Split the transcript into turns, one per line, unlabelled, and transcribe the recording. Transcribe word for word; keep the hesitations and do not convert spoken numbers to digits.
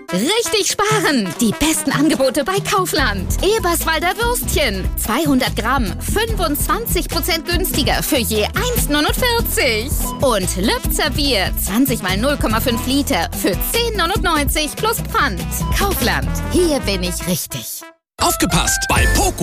Richtig sparen! Die besten Angebote bei Kaufland. Eberswalder Würstchen. zweihundert Gramm. fünfundzwanzig Prozent günstiger für je eins Komma neunundvierzig. Und Lübzer Bier. zwanzig mal null Komma fünf Liter für zehn Komma neunundneunzig plus Pfand. Kaufland. Hier bin ich richtig.
Aufgepasst! Bei Poco